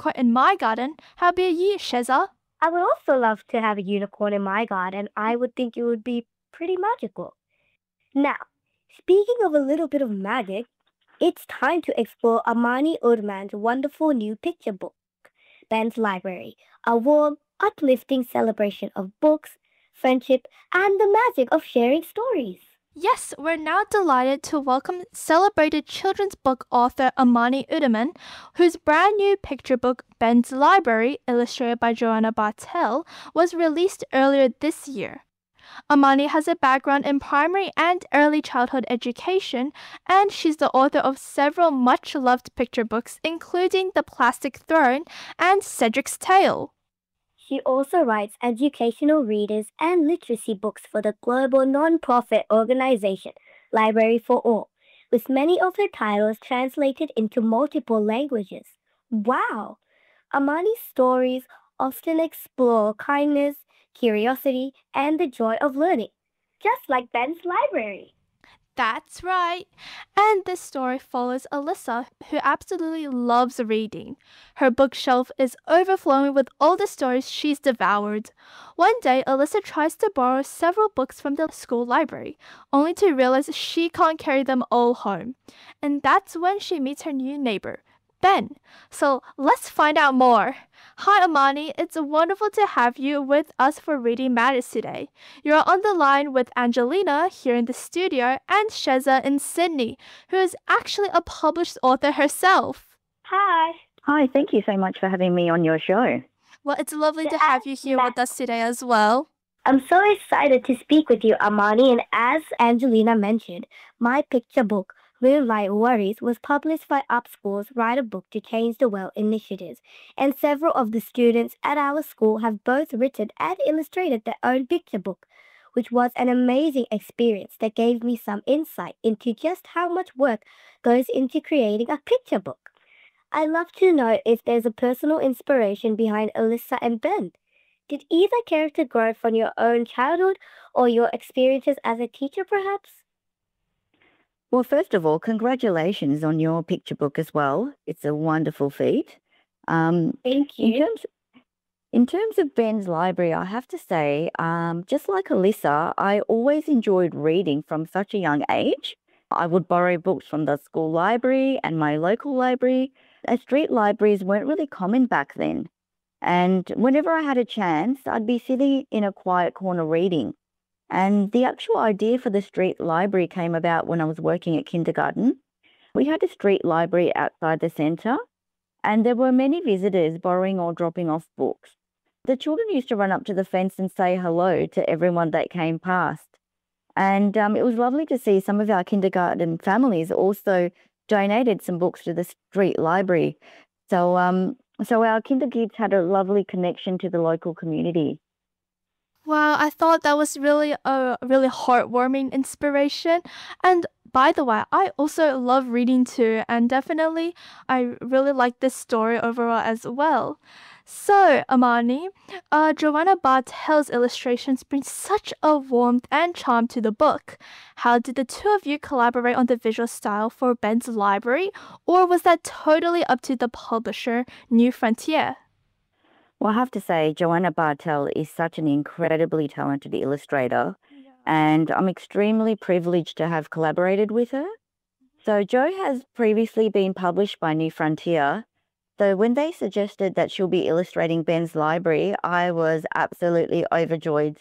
unicorn in my garden. How about you, Sheza? I would also love to have a unicorn in my garden. I would think it would be pretty magical. Now, speaking of a little bit of magic, it's time to explore Amani Urman's wonderful new picture book, Ben's Library, a warm, uplifting celebration of books, friendship, and the magic of sharing stories. Yes, we're now delighted to welcome celebrated children's book author Amani Udaman, whose brand new picture book, Ben's Library, illustrated by Joanna Bartel, was released earlier this year. Amani has a background in primary and early childhood education, and she's the author of several much-loved picture books, including The Plastic Throne and Cedric's Tale. She also writes educational readers and literacy books for the global non-profit organization Library for All, with many of her titles translated into multiple languages. Wow! Amani's stories often explore kindness, curiosity, and the joy of learning, just like Ben's Library. That's right. And this story follows Alyssa, who absolutely loves reading. Her bookshelf is overflowing with all the stories she's devoured. One day, Alyssa tries to borrow several books from the school library, only to realize she can't carry them all home. And that's when she meets her new neighbor, Ben. So let's find out more. Hi, Amani. It's wonderful to have you with us for Reading Matters today. You're on the line with Angelina here in the studio and Sheza in Sydney, who is actually a published author herself. Hi. Hi, thank you so much for having me on your show. Well, it's lovely to have you here with us today as well. I'm so excited to speak with you, Amani, and as Angelina mentioned, my picture book, Real Life Worries, was published by UpSchool's Write a Book to Change the World initiatives, and several of the students at our school have both written and illustrated their own picture book, which was an amazing experience that gave me some insight into just how much work goes into creating a picture book. I'd love to know if there's a personal inspiration behind Alyssa and Ben. Did either character grow from your own childhood or your experiences as a teacher, perhaps? Well, first of all, congratulations on your picture book as well. It's a wonderful feat. Thank In you. terms of Ben's Library, I have to say, just like Alyssa, I always enjoyed reading from such a young age. I would borrow books from the school library and my local library. Street libraries weren't really common back then. And whenever I had a chance, I'd be sitting in a quiet corner reading. And the actual idea for the street library came about when I was working at kindergarten. We had a street library outside the centre, and there were many visitors borrowing or dropping off books. The children used to run up to the fence and say hello to everyone that came past. And it was lovely to see some of our kindergarten families also donated some books to the street library. So our kinder kids had a lovely connection to the local community. Wow, I thought that was really a really heartwarming inspiration. And by the way, I also love reading too, and definitely I really like this story overall as well. So, Amani, Joanna Bartel's illustrations bring such a warmth and charm to the book. How did the two of you collaborate on the visual style for Ben's Library, or was that totally up to the publisher, New Frontier? Well, I have to say, Joanna Bartel is such an incredibly talented illustrator, and I'm extremely privileged to have collaborated with her. So, Jo has previously been published by New Frontier. So, when they suggested that she'll be illustrating Ben's Library, I was absolutely overjoyed.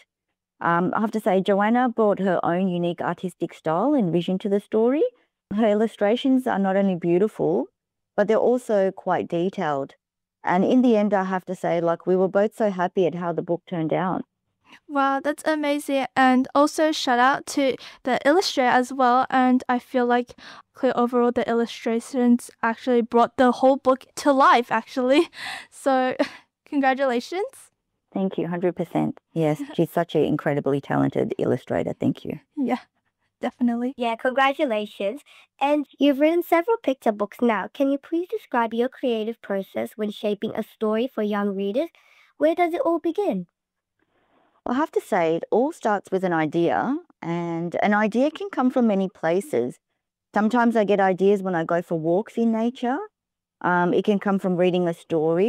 I have to say, Joanna brought her own unique artistic style and vision to the story. Her illustrations are not only beautiful, but they're also quite detailed. And in the end, I have to say, like, we were both so happy at how the book turned out. Wow, that's amazing. And also shout out to the illustrator as well. And I feel like overall the illustrations actually brought the whole book to life actually. So congratulations. Thank you, 100%. Yes, she's such an incredibly talented illustrator. Thank you. Yeah, definitely. Yeah, congratulations. And you've written several picture books now. Can you please describe your creative process when shaping a story for young readers? Where does it all begin? I have to say, it all starts with an idea, and an idea can come from many places. Sometimes I get ideas when I go for walks in nature. It can come from reading a story